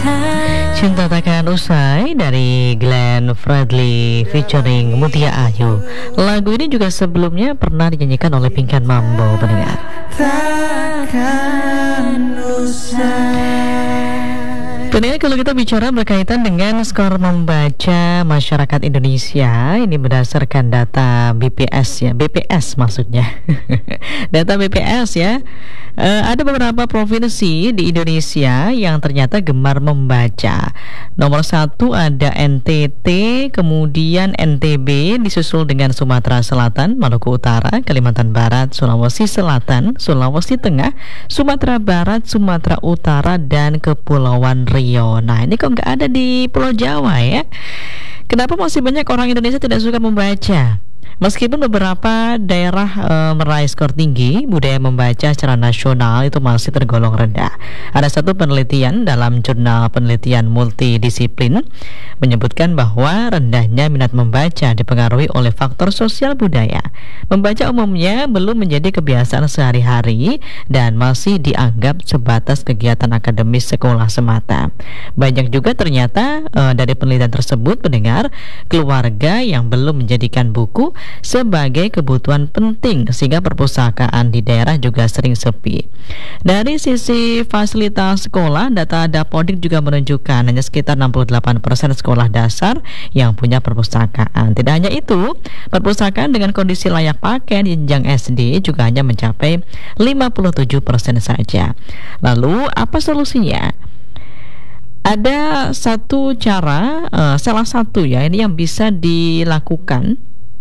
Cinta Takkan Usai dari Glenn Fredly featuring Mutia Ayu. Lagu ini juga sebelumnya pernah dinyanyikan oleh Pinkan Mambo, pendengar. Takkan usai. Pendengar, kalau kita bicara berkaitan dengan skor membaca masyarakat Indonesia, ini berdasarkan data BPS ya, BPS maksudnya. Data BPS ya. Ada beberapa provinsi di Indonesia yang ternyata gemar membaca. Nomor 1 ada NTT, kemudian NTB, disusul dengan Sumatera Selatan, Maluku Utara, Kalimantan Barat, Sulawesi Selatan, Sulawesi Tengah, Sumatera Barat, Sumatera Utara, dan Kepulauan Riau. Nah, ini kok nggak ada di Pulau Jawa ya? Kenapa masih banyak orang Indonesia tidak suka membaca? Meskipun beberapa daerah meraih skor tinggi, budaya membaca secara nasional itu masih tergolong rendah. Ada satu penelitian dalam jurnal penelitian multidisiplin menyebutkan bahwa rendahnya minat membaca dipengaruhi oleh faktor sosial budaya. Membaca umumnya belum menjadi kebiasaan sehari-hari dan masih dianggap sebatas kegiatan akademis sekolah semata. Banyak juga ternyata dari penelitian tersebut, pendengar, keluarga yang belum menjadikan buku sebagai kebutuhan penting sehingga perpustakaan di daerah juga sering sepi. Dari sisi fasilitas sekolah, data Dapodik juga menunjukkan hanya sekitar 68% sekolah dasar yang punya perpustakaan. Tidak hanya itu, perpustakaan dengan kondisi layak pakai di jenjang SD juga hanya mencapai 57% saja. Lalu apa solusinya? Ada satu cara, salah satu ya, ini yang bisa dilakukan,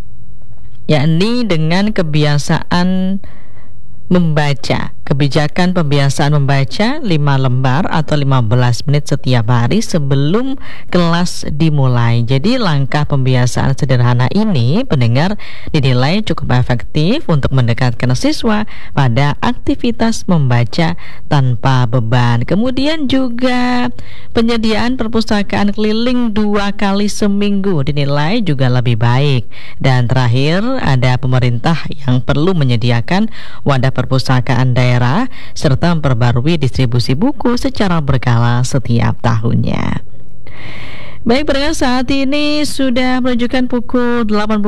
yakni dengan kebiasaan membaca. Kebijakan pembiasaan membaca 5 lembar atau 15 menit setiap hari sebelum kelas dimulai. Jadi langkah pembiasaan sederhana ini, pendengar, dinilai cukup efektif untuk mendekatkan siswa pada aktivitas membaca tanpa beban. Kemudian juga penyediaan perpustakaan keliling 2 kali seminggu dinilai juga lebih baik. Dan terakhir, ada pemerintah yang perlu menyediakan wadah perpustakaan daerah serta memperbarui distribusi buku secara berkala setiap tahunnya. Baik, pendengar, saat ini sudah menunjukkan pukul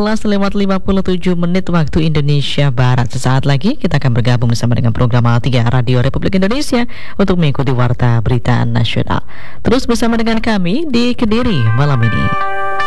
18:57 waktu Indonesia Barat. Sesaat lagi kita akan bergabung bersama dengan program Al3 Radio Republik Indonesia untuk mengikuti Warta Berita Nasional. Terus bersama dengan kami di Kediri malam ini.